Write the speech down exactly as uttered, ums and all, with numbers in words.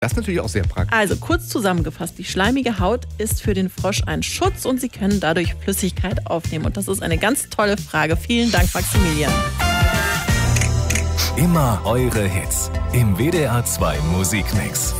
Das ist natürlich auch sehr praktisch. Also kurz zusammengefasst, die schleimige Haut ist für den Frosch ein Schutz und sie können dadurch Flüssigkeit aufnehmen. Und das ist eine ganz tolle Frage. Vielen Dank, Maximilian. Immer eure Hits im W D R zwei Musikmix.